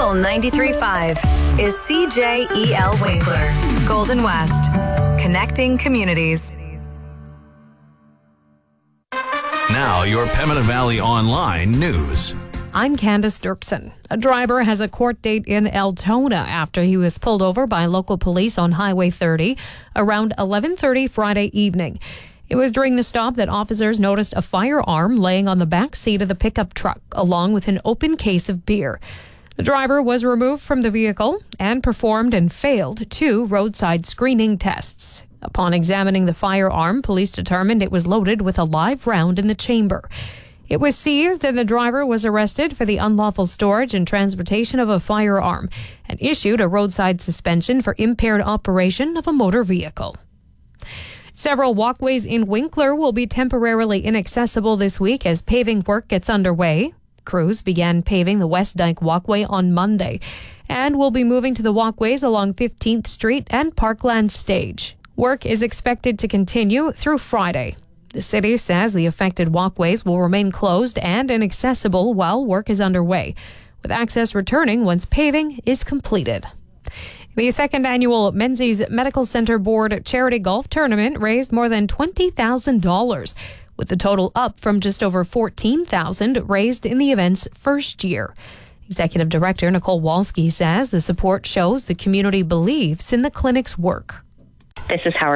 Local 93.5 is CJEL Winkler, Golden West, connecting communities. Now, your Pembina Valley Online news. I'm Candace Dirksen. A driver has a court date in Altona after he was pulled over by local police on Highway 30 around 11:30 Friday evening. It was during the stop that officers noticed a firearm laying on the back seat of the pickup truck, along with an open case of beer. The driver was removed from the vehicle and performed and failed 2 roadside screening tests. Upon examining the firearm, police determined it was loaded with a live round in the chamber. It was seized and the driver was arrested for the unlawful storage and transportation of a firearm and issued a roadside suspension for impaired operation of a motor vehicle. Several walkways in Winkler will be temporarily inaccessible this week as paving work gets underway. Crews began paving the West Dyke walkway on Monday and will be moving to the walkways along 15th Street and Parkland Stage. Work is expected to continue through Friday. The city says the affected walkways will remain closed and inaccessible while work is underway, with access returning once paving is completed. The second annual Menzies Medical Center Board Charity Golf Tournament raised more than $20,000, with the total up from just over $14,000 raised in the event's first year. Executive Director Nicole Walski says the support shows the community believes in the clinic's work. This is how